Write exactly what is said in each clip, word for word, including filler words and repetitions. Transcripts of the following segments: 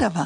zvědavá.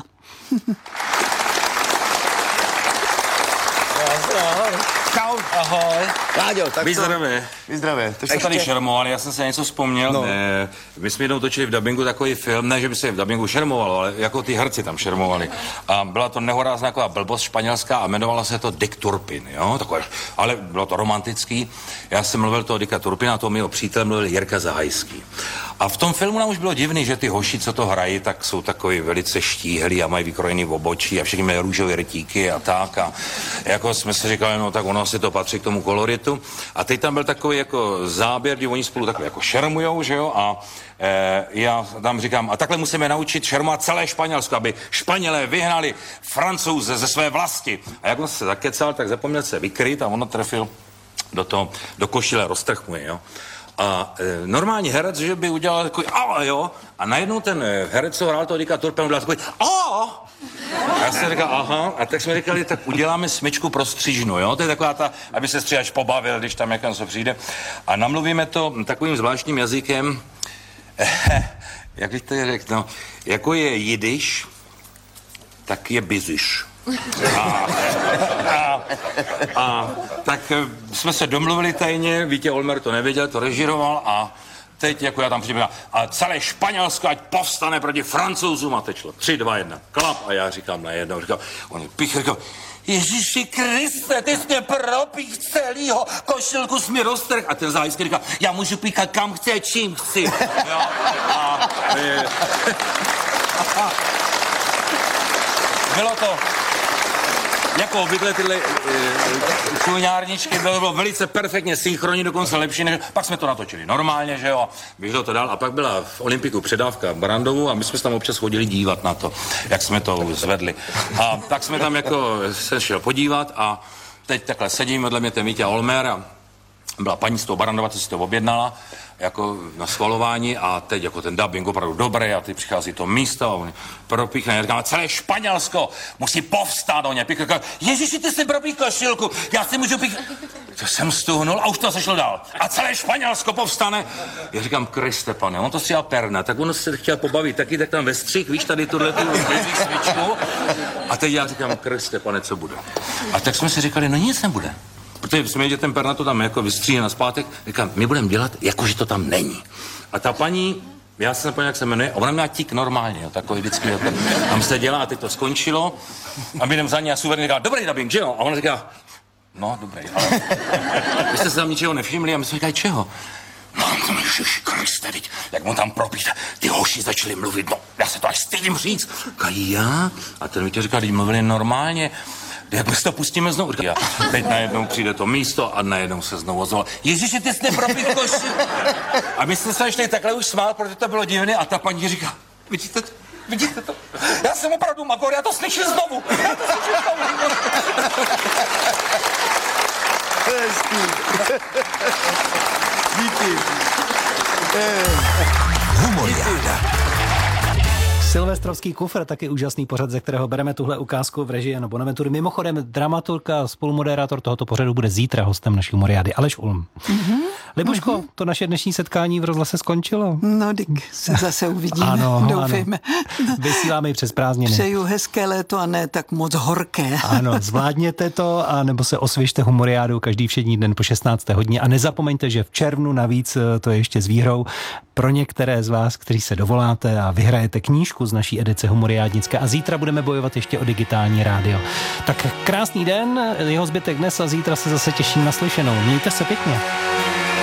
Čau. Ahoj. Láďo, tak Vy zdravé. Vy zdravé. Ty jste tady šermovali, já jsem se něco vzpomněl. No. E, my jsme jednou točili v dabingu takový film, ne, že by se v dabingu šermovalo, ale jako ty herci tam šermovali. A byla to nehorázná taková blbost španělská a jmenovala se to Dick Turpin, jo, takové, ale bylo to romantický. Já jsem mluvil toho Dicka Turpina, a toho mého přítele mluvil Jirka Zahajský. A v tom filmu nám už bylo divný, že ty hoši, co to hrají, tak jsou takový velice štíhlí a mají vykrojený v obočí a všichni mají růžové rtíky a tak. A jako jsme si říkali, no tak ono si to patří k tomu koloritu. A teď tam byl takový jako záběr, kdy oni spolu takhle jako šermujou, že jo, a e, já tam říkám, a takhle musíme naučit šermovat celé Španělsko, aby Španělé vyhnali Francouze ze své vlasti. A jak on se zakecal, tak zapomněl se vykryt a ono trefil do toho, do košile, roztrh mu je, jo. A e, normální herec, že by udělal takový a jo, a najednou ten herec, co hrál toho Dicka Turpina, udělal takový a já jsem říkal, aha, a tak jsme říkali, tak uděláme smyčku pro střižnu, jo, to je taková ta, aby se stříhač pobavil, když tam někam se přijde, a namluvíme to takovým zvláštním jazykem, jak bych to řekl, no, jako je jidiš, tak je biziš. A, a, a tak jsme se domluvili tajně, Vítě Olmer to nevěděl, to režiroval a teď jako já tam přijde a celé Španělsko ať povstane proti Francouzům a tečlo. Tři, dva, jedna, klap a já říkám najednou, říkám, on pích, říkám, Ježíši Kriste, ty jsi mě propích celýho, košilku jsi mi roztrh. A ten Zahajský říká, já můžu píchat kam chci, čím chci. Jo, a, e, a, bylo to, jako obvykle tyhle čuňárničky, bylo, bylo velice perfektně synchronní, dokonce lepší, než pak jsme to natočili normálně, že jo, a vyšlo to dál a pak byla v Olympiku předávka v Barandovu a my jsme se tam občas chodili dívat na to, jak jsme to zvedli. A tak jsme tam jako se šel podívat a teď takhle sedím vedle mě ten Vítě Olmer a byla paní z toho Barandova, co si to objednala, jako na schvalování a teď jako ten dubbing opravdu dobrý a teď přichází to místo a on propíchne, říkám, celé Španělsko musí povstát, on je píchne, Ježiši, ty si propích košilku, já si můžu píchat. To jsem stuhnul a už to sešlo dál. A celé Španělsko povstane. Já říkám, Kriste, pane, on to stříhal perna, tak on se chtěl pobavit, taky tak tam ve střih, víš, tady tuhle tu svičku. A teď já říkám, Kriste, pane, co bude? A tak jsme si říkali, no nic nebude. Protože jsme že ten perna to tam jako vystříhne na zpátek, říkám, my budeme dělat, jako že to tam není. A ta paní, já jsem nepověděl, jak se jmenuje, ona měla tik normálně, jo, takový vždycky, jo, tam se dělá a teď to skončilo a my jdem za ní a suverně říká, dobrý dubbing, že jo? A ona říká, no, dobrý, ale vy jste se tam ničeho nevšimli a my jsme říkali, čeho? No, Ježiši Kriste, teď, jak mu tam propít, ty hoši začali mluvit, no, já se to až stydím říct. Říkají, já? A ten Vítě říkal, teď mluvili normálně. Jak my to pustíme znovu? A teď najednou přijde to místo a najednou se znovu ozval. Ježiši, ty jsi nepropít koši. A my jsme se ještě takhle už smál, protože to bylo divné a ta paní říká, vidíte to? Vidíte to? Já jsem opravdu magor, já to slyším znovu. Já to slyším znovu. Díky. Humoriáda. Silvestrovský kufr, taky úžasný pořad, ze kterého bereme tuhle ukázku v režii Jana Bonaventury. Mimochodem, dramaturka a spolumoderátor tohoto pořadu bude zítra hostem naší humoriády, Aleš Ulm. Mm-hmm. Libuško, mm-hmm. to naše dnešní setkání v rozhlase skončilo. No, tak se zase uvidíme, ano, doufejme. Ano. Vysíláme i přes prázdniny. Přeju hezké léto a ne tak moc horké. Ano, zvládněte to a nebo se osvěžte humoriádu každý všední den po šestnácté hodině a nezapomeňte, že v červnu navíc to je ještě s výhrou pro některé z vás, kteří se dovoláte a vyhrajete knížku z naší edice humoriádnické a zítra budeme bojovat ještě o digitální rádio. Tak krásný den, jeho zbytek dnes a zítra se zase těším na slyšenou. Mějte se pěkně.